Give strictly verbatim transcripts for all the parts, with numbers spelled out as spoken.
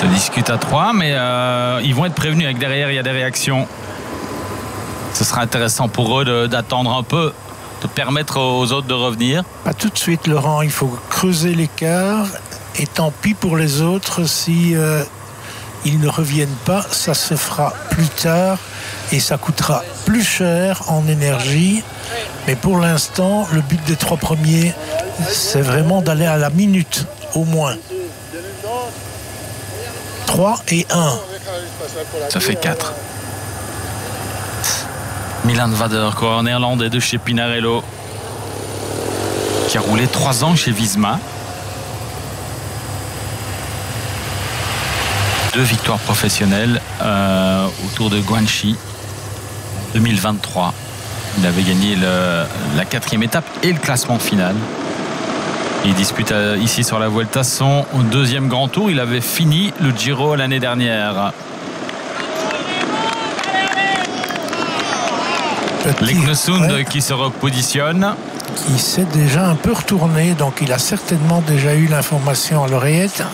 se discute à trois, mais euh, ils vont être prévenus avec derrière, il y a des réactions. Ce sera intéressant pour eux de, d'attendre un peu, de permettre aux autres de revenir. Pas tout de suite, Laurent, il faut creuser l'écart et tant pis pour les autres si euh, ils ne reviennent pas, ça se fera plus tard et ça coûtera plus cher en énergie. Mais pour l'instant, le but des trois premiers, c'est vraiment d'aller à la minute, au moins. trois et un. Ça fait quatre. Milan Vader, coureur néerlandais de chez Pinarello, qui a roulé trois ans chez Visma. Deux victoires professionnelles euh, autour de Guangxi en deux mille vingt-trois. Il avait gagné le, la quatrième étape et le classement final. Il dispute euh, ici sur la Vuelta son deuxième grand tour. Il avait fini le Giro l'année dernière. Leknesund ouais. qui se repositionne. Qui s'est déjà un peu retourné, donc il a certainement déjà eu l'information à l'oreillette.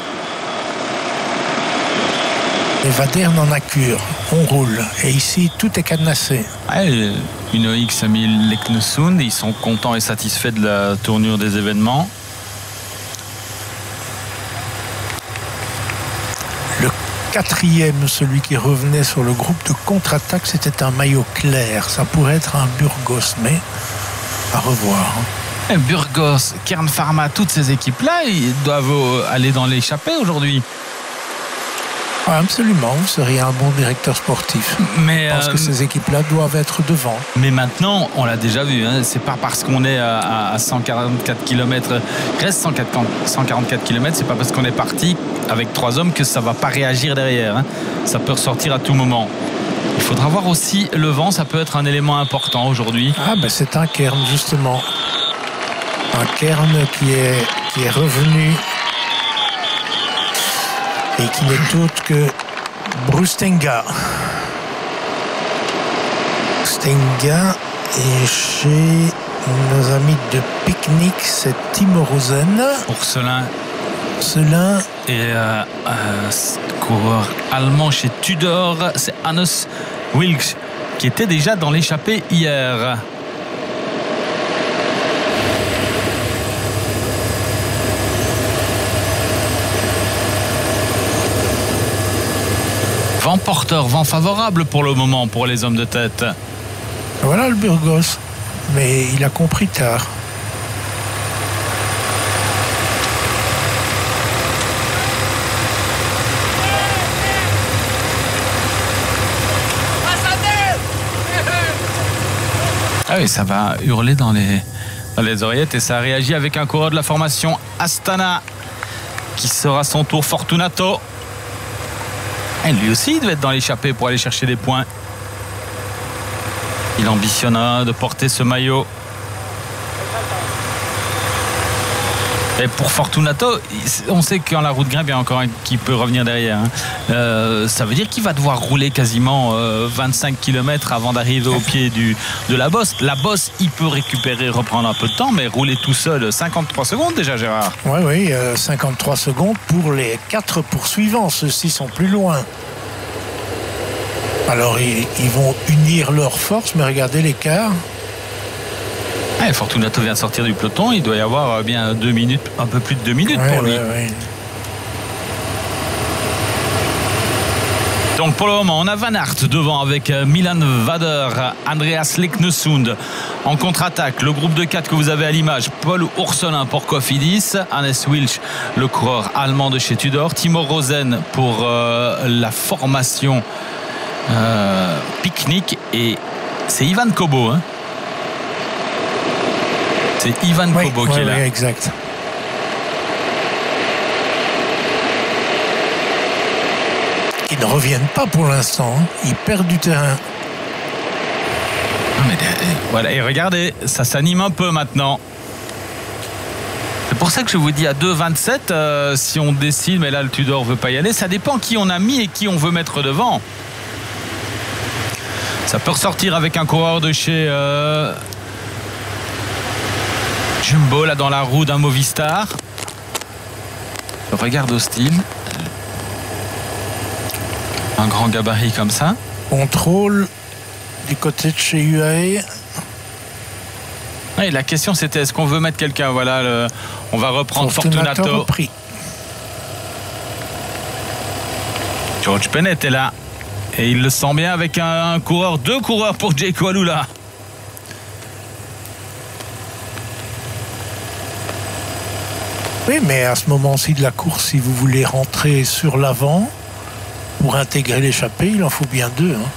Et Vader n'en a cure. On roule. Et ici, tout est cadenassé. Ouais, une X a mis Leknesund. Ils sont contents et satisfaits de la tournure des événements. Le quatrième, celui qui revenait sur le groupe de contre-attaque, c'était un maillot clair. Ça pourrait être un Burgos, mais à revoir. Burgos, Kern Pharma, toutes ces équipes-là, ils doivent aller dans l'échappée aujourd'hui. Absolument, vous seriez un bon directeur sportif. Mais je pense euh, que ces équipes-là doivent être devant. Mais maintenant, on l'a déjà vu, hein, c'est pas parce qu'on est à, à cent quarante-quatre kilomètres, reste cent quarante-quatre kilomètres, c'est pas parce qu'on est parti avec trois hommes que ça va pas réagir derrière. Hein. Ça peut ressortir à tout moment. Il faudra voir aussi le vent, ça peut être un élément important aujourd'hui. Ah ben c'est un Kern justement. Un Kern qui est, qui est revenu et qui n'est autre que Brustenga. Brustenga est chez nos amis de Picnic, c'est Timo Rosen. Urselin. Urselin. Et euh, euh, coureur allemand chez Tudor, c'est Hannes Wilks, qui était déjà dans l'échappée hier. Vent porteur, vent favorable pour le moment pour les hommes de tête. Voilà le Burgos, mais il a compris tard. Ah oui, ça va hurler dans les, dans les oreillettes et ça réagit avec un coureur de la formation Astana qui sera son tour Fortunato. Et lui aussi, il devait être dans l'échappée pour aller chercher des points. Il ambitionnera de porter ce maillot. Et pour Fortunato, on sait que quand la route grimpe, il y a encore un qui peut revenir derrière. Hein. Euh, ça veut dire qu'il va devoir rouler quasiment euh, vingt-cinq kilomètres avant d'arriver au pied du, de la bosse. La bosse, il peut récupérer, reprendre un peu de temps, mais rouler tout seul, cinquante-trois secondes déjà, Gérard. Oui, oui, euh, cinquante-trois secondes pour les quatre poursuivants. Ceux-ci sont plus loin. Alors, ils, ils vont unir leurs forces, mais regardez l'écart. Ah, Fortunato vient de sortir du peloton, il doit y avoir bien deux minutes, un peu plus de deux minutes ouais, pour lui. Ouais, ouais. Donc pour le moment, on a Van Aert devant avec Milan Vader, Andreas Leknesund en contre-attaque. Le groupe de quatre que vous avez à l'image, Paul Urselin pour Cofidis, Hannes Wilch, le coureur allemand de chez Tudor, Timo Rosen pour euh, la formation euh, Picnic, et c'est Ivan Kobo, hein. C'est Ivan oui, Kobo oui, qui est là. Oui, exact. Ils ne reviennent pas pour l'instant. Hein. Ils perdent du terrain. Mais, voilà, et regardez, ça s'anime un peu maintenant. C'est pour ça que je vous dis à deux vingt-sept, euh, si on décide, mais là le Tudor ne veut pas y aller, ça dépend qui on a mis et qui on veut mettre devant. Ça peut ressortir avec un coureur de chez... Euh, Jumbo là dans la roue d'un Movistar. Regarde Austin. Un grand gabarit comme ça. Contrôle du côté de chez U A E. Oui, la question c'était est-ce qu'on veut mettre quelqu'un? Voilà, le, on va reprendre Fortunato. Fortunato repris. George Bennett est là. Et il le sent bien avec un, un coureur, deux coureurs pour Jake Walula. Oui, mais à ce moment-ci de la course, si vous voulez rentrer sur l'avant pour intégrer l'échappée, il en faut bien deux. Hein.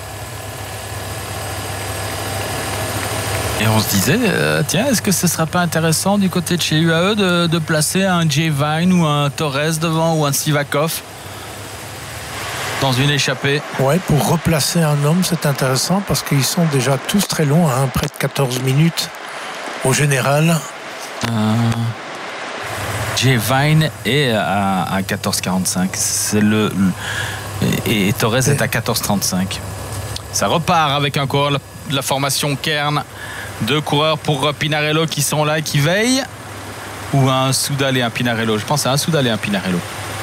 Et on se disait, euh, tiens, est-ce que ce ne serait pas intéressant du côté de chez U A E de, de placer un Jay Vine ou un Torres devant ou un Sivakov dans une échappée? Ouais, pour replacer un homme, c'est intéressant parce qu'ils sont déjà tous très longs, hein, près de quatorze minutes au général. Euh, Jay Vine est à, à quatorze quarante-cinq. C'est le, le, et, et Torres est à quatorze trente-cinq. Ça repart avec un coureur de la formation Kern. Deux coureurs pour Pinarello qui sont là et qui veillent. Ou un Soudal et un Pinarello? Je pense à un Soudal et un Pinarello.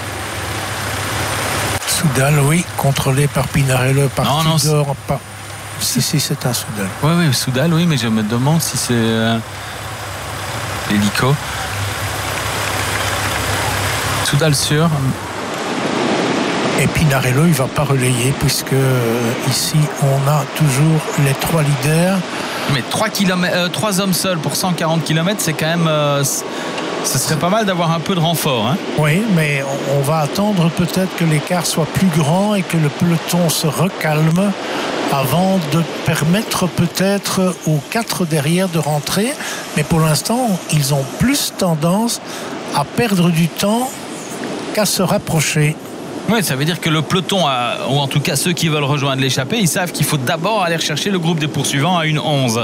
Soudal, oui, contrôlé par Pinarello, par non, Tidor. Non, pas... Si, si, c'est un Soudal. Oui, oui, Soudal, oui, mais je me demande si c'est euh, l'hélico. Soudal sûr. Et Pinarello, il ne va pas relayer puisque euh, ici, on a toujours les trois leaders. Mais trois, kilomètres, euh, trois hommes seuls pour cent quarante kilomètres, c'est quand même... Euh, ce serait pas mal d'avoir un peu de renfort. Hein. Oui, mais on, on va attendre peut-être que l'écart soit plus grand et que le peloton se recalme avant de permettre peut-être aux quatre derrière de rentrer. Mais pour l'instant, ils ont plus tendance à perdre du temps qu'à se rapprocher. Oui, ça veut dire que le peloton, a, ou en tout cas ceux qui veulent rejoindre l'échappée, ils savent qu'il faut d'abord aller rechercher le groupe des poursuivants à une onze.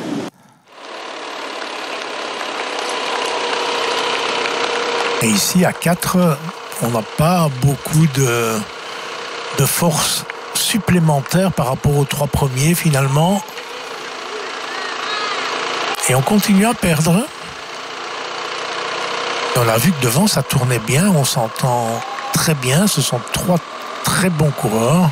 Et ici, à quatre, on n'a pas beaucoup de, de force supplémentaire par rapport aux trois premiers, finalement. Et on continue à perdre. Et on a vu que devant, ça tournait bien, on s'entend très bien, ce sont trois très bons coureurs.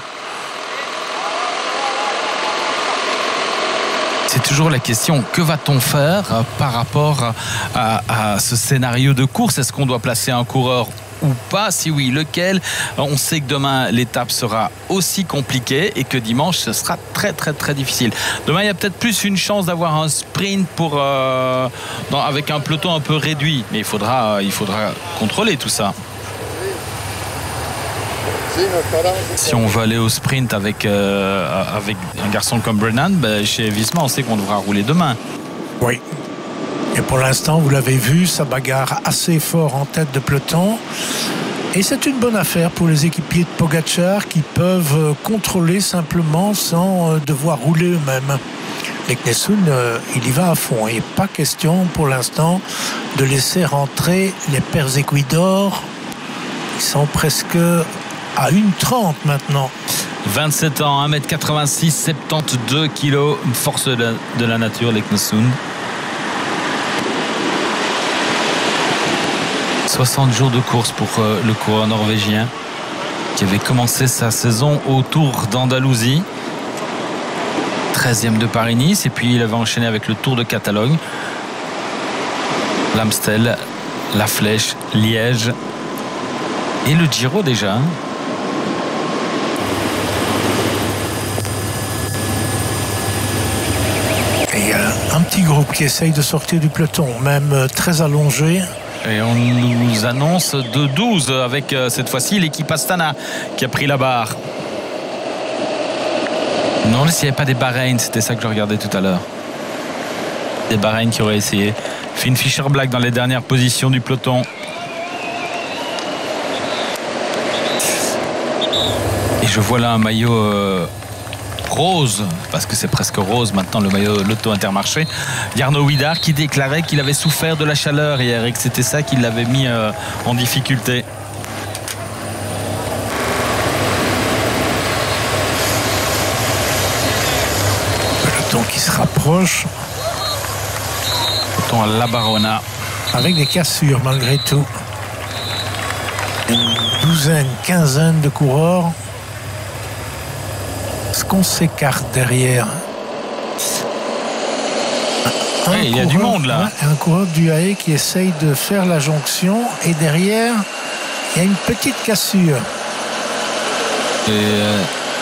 C'est toujours la question, que va-t-on faire par rapport à, à ce scénario de course? Est-ce qu'on doit placer un coureur ou pas? Si oui, lequel? On sait que demain l'étape sera aussi compliquée et que dimanche ce sera très très très difficile. Demain il y a peut-être plus une chance d'avoir un sprint pour, euh, dans, avec un peloton un peu réduit, mais il faudra, il faudra contrôler tout ça. Si on veut aller au sprint avec, euh, avec un garçon comme Brennan, ben chez Visma, on sait qu'on devra rouler demain. Oui. Et pour l'instant, vous l'avez vu, ça bagarre assez fort en tête de peloton. Et c'est une bonne affaire pour les équipiers de Pogacar qui peuvent contrôler simplement sans devoir rouler eux-mêmes. Leknesund, euh, il y va à fond. Il n'est pas question pour l'instant de laisser rentrer les Perzéquidor. Ils sont presque à une trente maintenant. vingt-sept ans, un mètre quatre-vingt-six, soixante-douze kilos, une force de la, de la nature, Leknesund. soixante jours de course pour euh, le coureur norvégien qui avait commencé sa saison au Tour d'Andalousie, treizième de Paris-Nice, et puis il avait enchaîné avec le Tour de Catalogne, l'Amstel, la Flèche, Liège et le Giro déjà. Et euh, un petit groupe qui essaye de sortir du peloton, même euh, très allongé. Et on nous annonce de douze avec euh, cette fois-ci l'équipe Astana qui a pris la barre. Non, s'il n'y avait pas des Bahreïn, c'était ça que je regardais tout à l'heure. Des Bahreïn qui auraient essayé. Finn Fischer-Black dans les dernières positions du peloton. Et je vois là un maillot euh, rose, parce que c'est presque rose maintenant le maillot Lotto Intermarché. Jarno Widar qui déclarait qu'il avait souffert de la chaleur hier et que c'était ça qui l'avait mis euh, en difficulté. Le peloton qui se rapproche. Peloton à La Barona. Avec des cassures malgré tout. Une douzaine, quinzaine de coureurs. Est-ce qu'on s'écarte derrière? Ouais, il y a du monde là. Un coureur du A E qui essaye de faire la jonction et derrière, il y a une petite cassure. Et euh...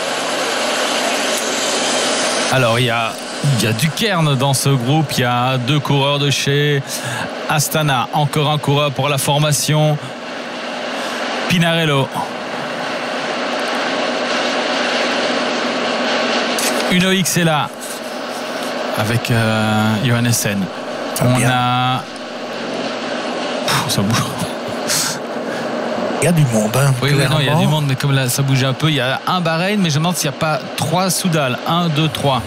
Alors il y a, il y a du Kern dans ce groupe. Il y a deux coureurs de chez Astana. Encore un coureur pour la formation Pinarello. Uno X est là avec euh, Johannessen. On bien. a... Pff, ça bouge. Il y a du monde. Hein, oui, oui, non, il y a du monde, mais comme là, ça bouge un peu. Il y a un Bahreïn, mais je me demande s'il n'y a pas trois Soudal. Un, deux, trois.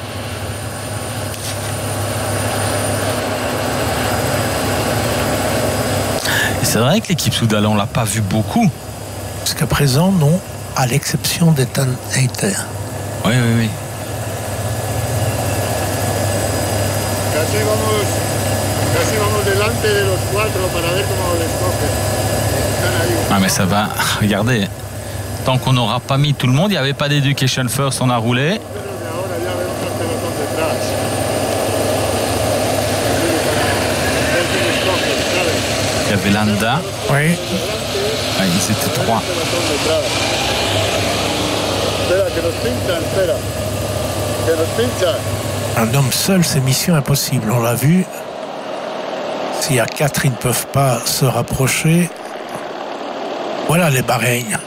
Et c'est vrai que l'équipe Soudal, on ne l'a pas vu beaucoup. Jusqu'à présent, non, à l'exception d'Ethan Hayter. Oui, oui, oui. Casi vamos, casi vamos delante de los cuatro para ver cómo les coge. Ah mais ça va, regardez, tant qu'on n'aura pas mis tout le monde, il n'y avait pas d'Education First, on a roulé. Il y avait Landa. Oui. Ah, ils étaient trois. Un homme seul, c'est mission impossible. On l'a vu. S'il y a quatre, ils ne peuvent pas se rapprocher. Voilà les Bahreïn.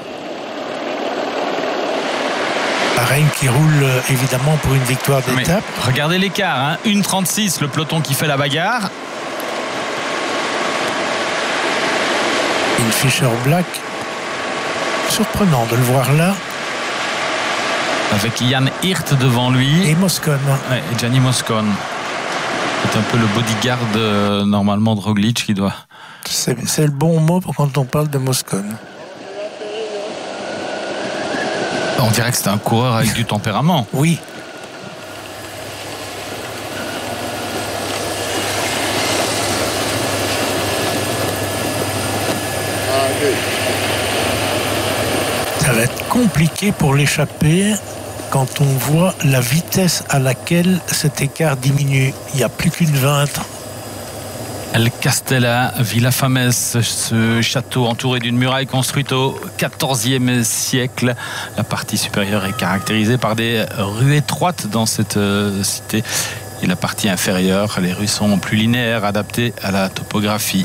Bahreïn qui roule évidemment pour une victoire d'étape. Regardez l'écart, hein. une trente-six, le peloton qui fait la bagarre. Une Fischer Black. Surprenant de le voir là. Avec Jan Hirt devant lui. Et Moscon. Ouais, et Gianni Moscon. C'est un peu le bodyguard euh, normalement de Roglic qui doit... C'est, c'est le bon mot pour quand on parle de Moscon. On dirait que c'est un coureur avec du tempérament. Oui. Ça va être compliqué pour l'échapper quand on voit la vitesse à laquelle cet écart diminue. Il n'y a plus qu'une vingt. El Castella, Villa Fames, ce château entouré d'une muraille construite au quatorzième siècle. La partie supérieure est caractérisée par des rues étroites dans cette euh, cité. Et la partie inférieure, les rues sont plus linéaires, adaptées à la topographie.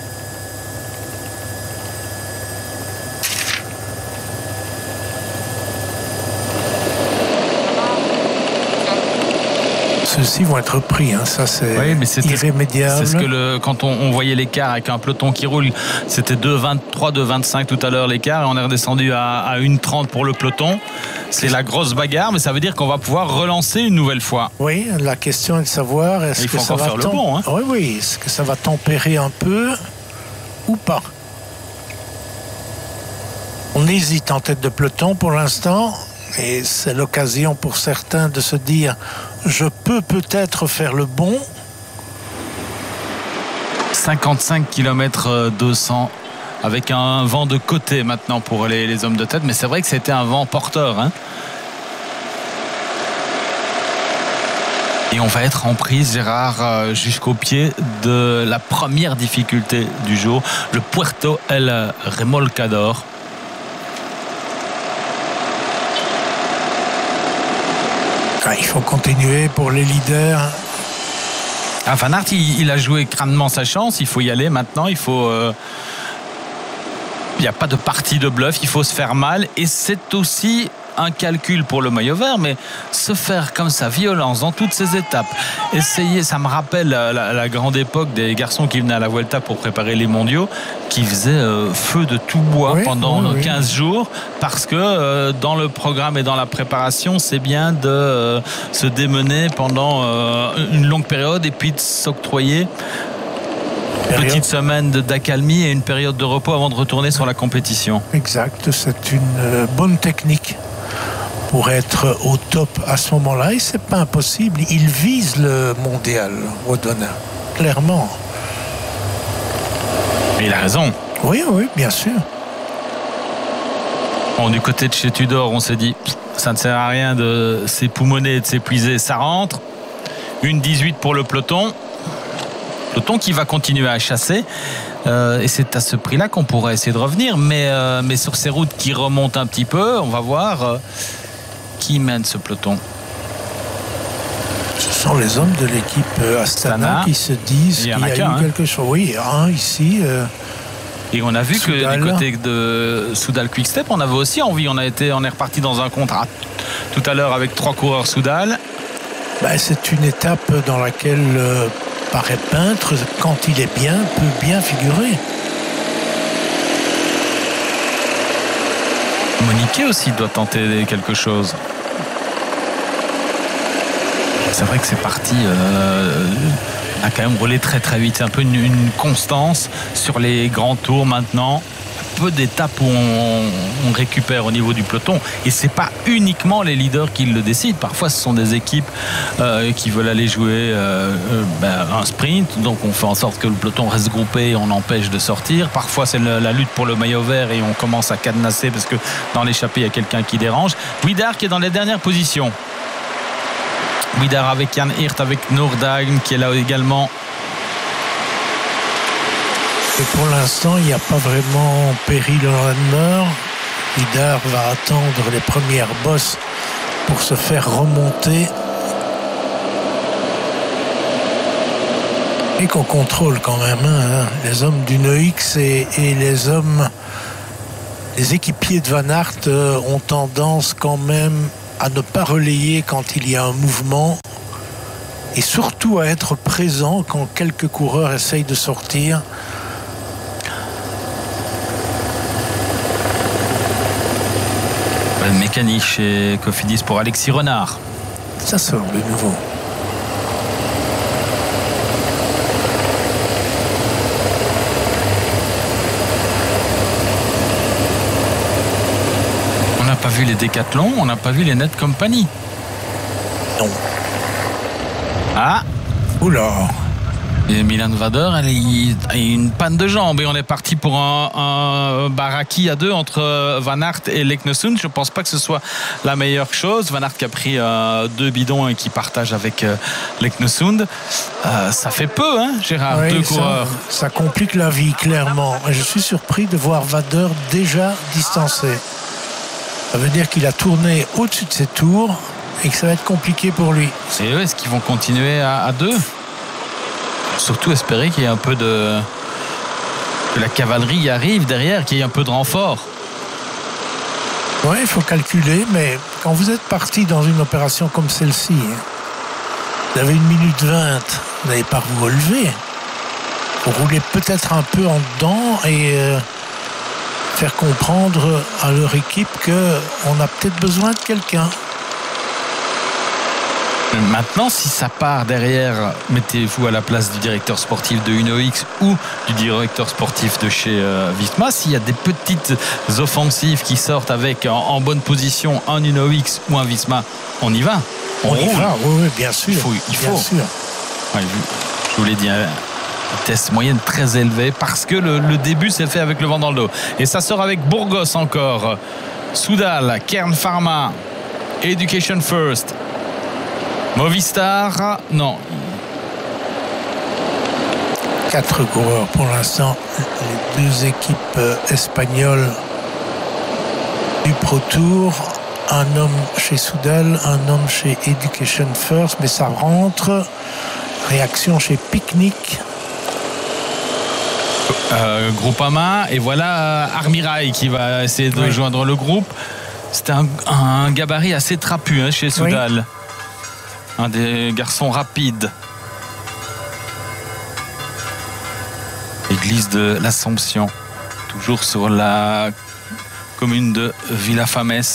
Ceux-ci vont être pris, hein. Ça c'est oui, mais irrémédiable. C'est ce que le, quand on, on voyait l'écart avec un peloton qui roule, c'était deux vingt-trois, deux vingt-cinq tout à l'heure l'écart, et on est redescendu à, à une trente pour le peloton. C'est la grosse bagarre, mais ça veut dire qu'on va pouvoir relancer une nouvelle fois. Oui, la question est de savoir est-ce il faut que ça encore va faire tem- le bon, hein. Oui, oui, est-ce que ça va tempérer un peu ou pas? On hésite en tête de peloton pour l'instant. Et c'est l'occasion pour certains de se dire je peux peut-être faire le bon. cinquante-cinq kilomètres deux cents avec un vent de côté maintenant pour les, les hommes de tête, mais c'est vrai que c'était un vent porteur, hein. Et on va être en prise, Gérard, jusqu'au pied de la première difficulté du jour, le Puerto El Remolcador. Il faut continuer pour les leaders. Ah, Van Aert, il, il a joué crânement sa chance. Il faut y aller maintenant. Il faut. Euh... Il n'y a pas de partie de bluff. Il faut se faire mal. Et c'est aussi un calcul pour le maillot vert, mais se faire comme ça, violence dans toutes ces étapes. Essayer, ça me rappelle la, la, la grande époque des garçons qui venaient à la Vuelta pour préparer les mondiaux, qui faisaient euh, feu de tout bois oui, pendant oui, quinze oui. jours, parce que euh, dans le programme et dans la préparation, c'est bien de euh, se démener pendant euh, une longue période et puis de s'octroyer une petite semaine d'accalmie et une période de repos avant de retourner sur la compétition. Exact, c'est une euh, bonne technique pour être au top à ce moment-là, et c'est pas impossible. Il vise le mondial, O'Donnell, clairement. Mais il a raison. Oui, oui, bien sûr. Bon, du côté de chez Tudor, on s'est dit ça ne sert à rien de s'époumoner, de s'épuiser, ça rentre. une dix-huit pour le peloton. Peloton qui va continuer à chasser. Euh, et c'est à ce prix-là qu'on pourrait essayer de revenir. Mais, euh, mais sur ces routes qui remontent un petit peu, on va voir euh, qui mène ce peloton. Ce sont les hommes de l'équipe Astana, Astana qui se disent qu'il y a, y a eu hein. quelque chose. Oui, un ici. Euh, et on a vu Soudal. Que du côté de Soudal Quick-Step, on avait aussi envie. On, a été, on est reparti dans un contrat tout à l'heure avec trois coureurs Soudal. Ben, c'est une étape dans laquelle euh, Paraît Peintre, quand il est bien, peut bien figurer. Moniquet aussi doit tenter quelque chose. C'est vrai que c'est parti euh, a quand même roulé très très vite. C'est un peu une, une constance sur les grands tours maintenant. Peu d'étapes où on, on récupère au niveau du peloton, et c'est pas uniquement les leaders qui le décident. Parfois ce sont des équipes euh, qui veulent aller jouer euh, euh, ben, un sprint, donc on fait en sorte que le peloton reste groupé et on empêche de sortir. Parfois c'est le, la lutte pour le maillot vert et on commence à cadenasser parce que dans l'échappée il y a quelqu'un qui dérange. Widar qui est dans les dernières positions. Widar avec Jan Hirt, avec Noordhagen qui est là également. Et pour l'instant, il n'y a pas vraiment péril dans la demeure. Widar va attendre les premières bosses pour se faire remonter. Et qu'on contrôle quand même. Hein. Les hommes du Neux-X et, et les hommes, les équipiers de Van Aert euh, ont tendance quand même à ne pas relayer quand il y a un mouvement. Et surtout à être présent quand quelques coureurs essayent de sortir. Mécanique chez Cofidis pour Alexis Renard. Ça sort de nouveau. On n'a pas vu les Décathlon, on n'a pas vu les Net Company. Non. Ah. Oula. Et Milan Vader, elle a une panne de jambes et on est parti pour un, un baraki à deux entre Van Aert et Leknesund. Je ne pense pas que ce soit la meilleure chose. Van Aert qui a pris euh, deux bidons et qui partage avec euh, Leknesund. Euh, ça fait peu, hein, Gérard, oui, deux ça, coureurs. Ça complique la vie, clairement. Je suis surpris de voir Vader déjà distancé. Ça veut dire qu'il a tourné au-dessus de ses tours et que ça va être compliqué pour lui. Et eux, est-ce qu'ils vont continuer à, à deux ? Surtout espérer qu'il y ait un peu de que la cavalerie arrive derrière, qu'il y ait un peu de renfort. Oui, il faut calculer, mais quand vous êtes parti dans une opération comme celle-ci, vous avez une minute vingt, vous n'allez pas vous relever. Vous roulez peut-être un peu en dedans et euh, faire comprendre à leur équipe qu'on a peut-être besoin de quelqu'un. Maintenant, si ça part derrière, mettez-vous à la place du directeur sportif de Uno-X ou du directeur sportif de chez euh, Visma. S'il y a des petites offensives qui sortent avec en, en bonne position un Uno-X ou un Visma, on y va. On, on y roule. va, oui, oui, bien sûr. Il faut. Il bien faut. sûr. Ouais, je vous l'ai dit, hein, vitesse moyenne très élevée parce que le, le début s'est fait avec le vent dans le dos. Et ça sort avec Burgos encore. Soudal, Kern Pharma, Education First. Movistar, non. Quatre coureurs pour l'instant. Les deux équipes espagnoles du Pro Tour. Un homme chez Soudal, un homme chez Education First, mais ça rentre. Réaction chez Picnic. Euh, Groupama, et voilà Armirail qui va essayer de oui. joindre le groupe. C'était un, un gabarit assez trapu hein, chez Soudal. Oui. Un des garçons rapides. Église de l'Assomption, toujours sur la commune de Villafames. Le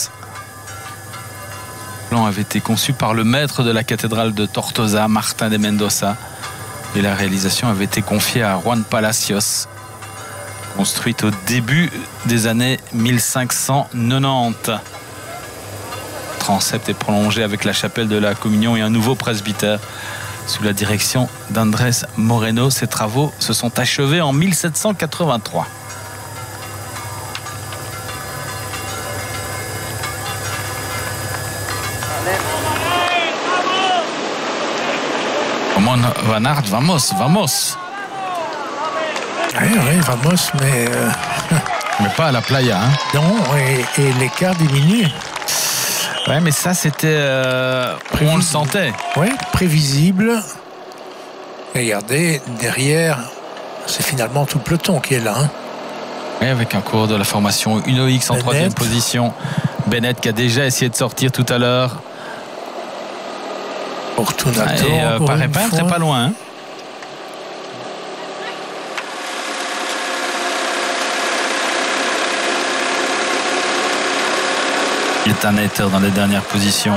plan avait été conçu par le maître de la cathédrale de Tortosa, Martin de Mendoza, et la réalisation avait été confiée à Juan Palacios, construite au début des années mille cinq cent quatre-vingt-dix. Transept est prolongé avec la chapelle de la Communion et un nouveau presbytère sous la direction d'Andrés Moreno. Ces travaux se sont achevés en mille sept cent quatre-vingt-trois. Romain Van Aert, vamos, vamos. Oui, oui, vamos, mais... Euh... mais pas à la playa. Hein. Non, et, et l'écart diminue. Ouais, mais ça, c'était... Euh, on le sentait. Oui, prévisible. Regardez, derrière, c'est finalement tout le peloton qui est là. Hein. Oui, avec un coureur de la formation Uno X en troisième position. Bennett qui a déjà essayé de sortir tout à l'heure. Fortunato, et euh, paraît pas très pas loin. Hein. Il est un éther dans les dernières positions.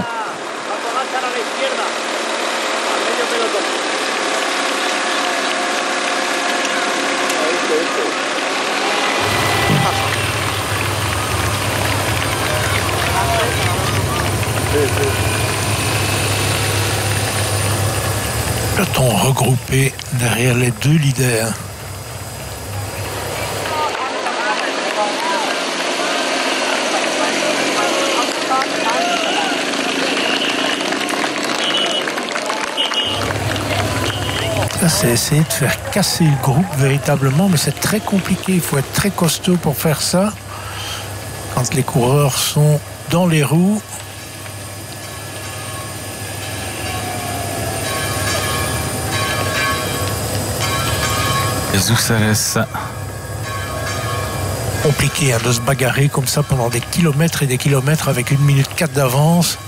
Peloton regroupé derrière les deux leaders. Ça, c'est essayer de faire casser le groupe véritablement, mais c'est très compliqué. Il faut être très costaud pour faire ça. Quand les coureurs sont dans les roues. Zouceres. Compliqué hein, de se bagarrer comme ça pendant des kilomètres et des kilomètres avec une minute quatre d'avance.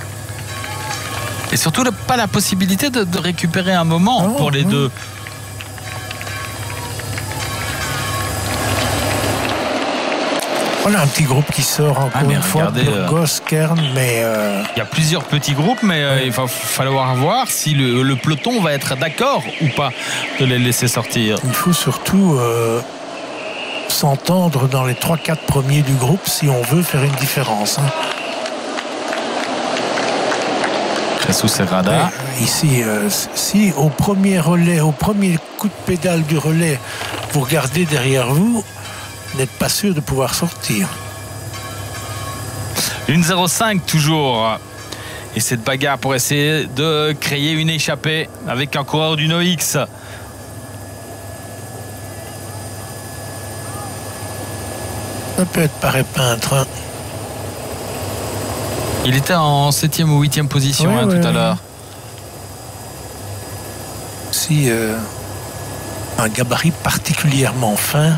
Et surtout le, pas la possibilité de, de récupérer un moment non, pour les non. deux. Voilà un petit groupe qui sort encore ah, une fois, Burgos, Kern, mais... Euh... Il y a plusieurs petits groupes, mais euh, ouais. il va falloir voir si le, le peloton va être d'accord ou pas de les laisser sortir. Il faut surtout euh, s'entendre dans les trois quatre premiers du groupe si on veut faire une différence. Hein. Jesus Serrada. Ouais, ici, euh, si au premier relais, au premier coup de pédale du relais, vous regardez derrière vous, n'êtes pas sûr de pouvoir sortir. une zéro cinq toujours. Et cette bagarre pour essayer de créer une échappée avec un coureur du Uno X. Ça peut être pareil peintre. Hein. Il était en septième ou huitième position oui, hein, oui, tout oui. à l'heure. Si euh, un gabarit particulièrement fin.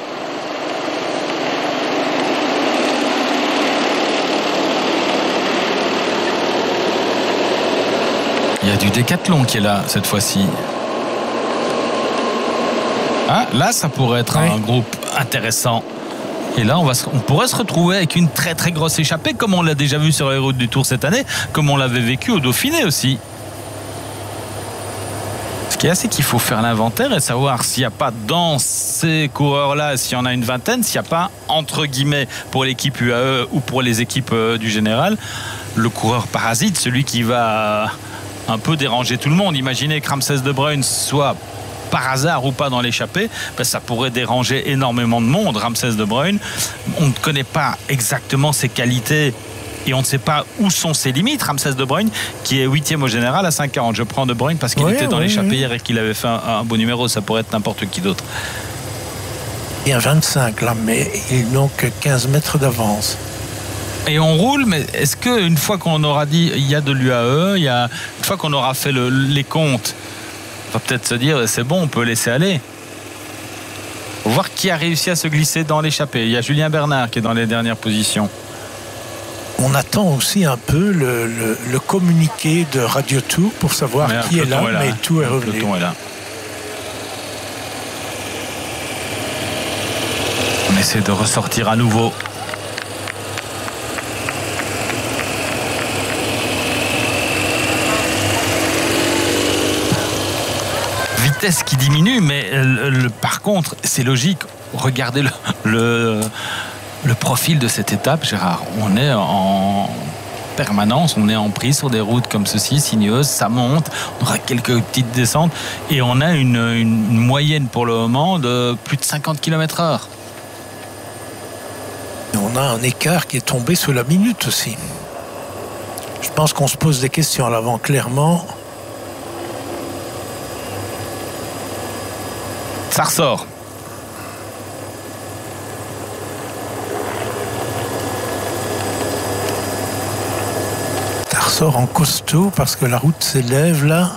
Il y a du décathlon qui est là cette fois-ci. Ah, là, ça pourrait être oui. un groupe intéressant. Et là, on, va se, on pourrait se retrouver avec une très très grosse échappée, comme on l'a déjà vu sur les routes du Tour cette année, comme on l'avait vécu au Dauphiné aussi. Ce qui est assez qu'il faut faire l'inventaire et savoir s'il n'y a pas dans ces coureurs-là, s'il y en a une vingtaine, s'il n'y a pas, entre guillemets, pour l'équipe U A E ou pour les équipes du général, le coureur parasite, celui qui va un peu déranger tout le monde. Imaginez que Ramsès De Bruyne soit par hasard ou pas dans l'échappée, ben ça pourrait déranger énormément de monde. Ramsès De Bruyne, on ne connaît pas exactement ses qualités et on ne sait pas où sont ses limites. Ramsès De Bruyne qui est huitième au général à cinq quarante. Je prends De Bruyne parce qu'il oui, était dans oui, l'échappée oui. hier et qu'il avait fait un, un beau numéro. Ça pourrait être n'importe qui d'autre. Il y a vingt-cinq là, mais ils n'ont que quinze mètres d'avance. Et on roule, mais est-ce qu'une fois qu'on aura dit il y a de l'U A E, il y a, une fois qu'on aura fait le, les comptes, on va peut-être se dire c'est bon, on peut laisser aller. Faut voir qui a réussi à se glisser dans l'échappée. Il y a Julien Bernard qui est dans les dernières positions. On attend aussi un peu le, le, le communiqué de Radio Tour pour savoir mais qui est là, est là, mais tout est revenu. Le peloton est là. On essaie de ressortir à nouveau. Vitesse qui diminue, mais le, le, par contre, c'est logique. Regardez le, le, le profil de cette étape, Gérard. On est en permanence, on est en prise sur des routes comme ceci, sinueuses, ça monte, on aura quelques petites descentes et on a une, une, une moyenne pour le moment de plus de cinquante kilomètres heure. Et on a un écart qui est tombé sous la minute aussi. Je pense qu'on se pose des questions à l'avant, clairement. Ça ressort. Ça ressort en costaud parce que la route s'élève là.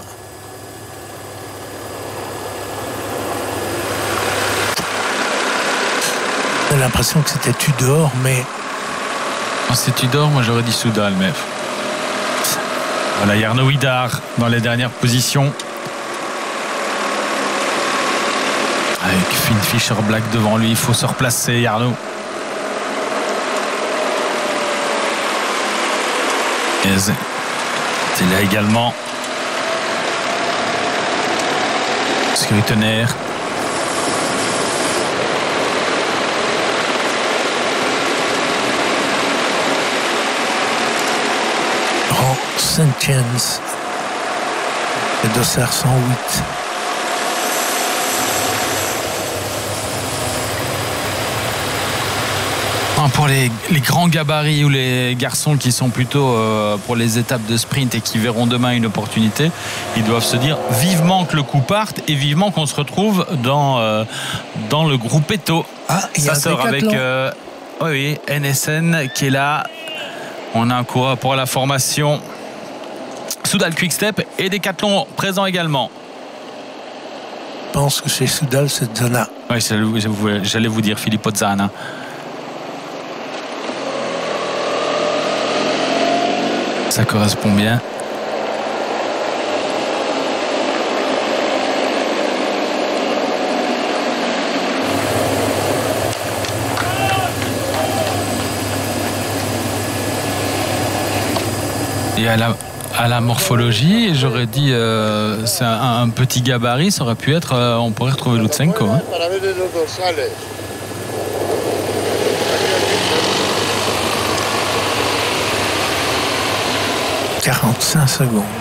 J'ai l'impression que c'était Tudor, mais... Oh, c'est Tudor, moi j'aurais dit Soudal, mais... Voilà, Jarno Huidar dans les dernières positions. Avec Finn Fisher Black devant lui, il faut se replacer, Jarno. Et c'est là également. Skuytener. Saint-Jens et Dossard cent huit. Pour les, les grands gabarits ou les garçons qui sont plutôt euh, pour les étapes de sprint et qui verront demain une opportunité, ils doivent se dire vivement que le coup parte et vivement qu'on se retrouve dans, euh, dans le groupe Eto. Ah, ça sort avec euh, oui, oui, N S N qui est là. On a un coureur pour la formation Soudal Quick-Step et Decathlon présents également. Je pense que chez Soudal, c'est Zana. Oui, j'allais vous dire Filippo Zana. Ça correspond bien. Et à la, à la morphologie, j'aurais dit euh, c'est un, un petit gabarit, ça aurait pu être, euh, on pourrait retrouver Lutsenko. Hein. quarante-cinq secondes.